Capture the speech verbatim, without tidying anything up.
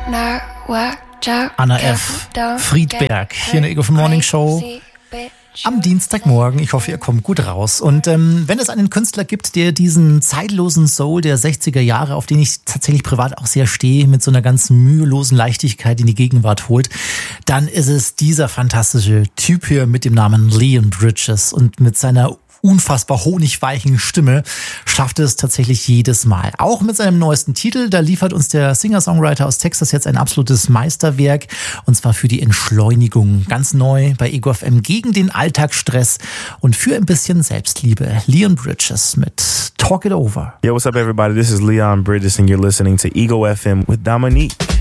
Anna F. Friedberg, hier in der Ego von Morning Show. Am Dienstagmorgen. Ich hoffe, ihr kommt gut raus. Und ähm, wenn es einen Künstler gibt, der diesen zeitlosen Soul der sechziger Jahre, auf den ich tatsächlich privat auch sehr stehe, mit so einer ganz mühelosen Leichtigkeit in die Gegenwart holt, dann ist es dieser fantastische Typ hier mit dem Namen Leon Bridges. Und mit seiner unfassbar honigweichen Stimme schafft es tatsächlich jedes Mal. Auch mit seinem neuesten Titel, da liefert uns der Singer-Songwriter aus Texas jetzt ein absolutes Meisterwerk, und zwar für die Entschleunigung. Ganz neu bei Ego F M, gegen den Alltagsstress und für ein bisschen Selbstliebe. Leon Bridges mit Talk It Over. Yo, what's up everybody? This is Leon Bridges and you're listening to Ego F M with Dominique.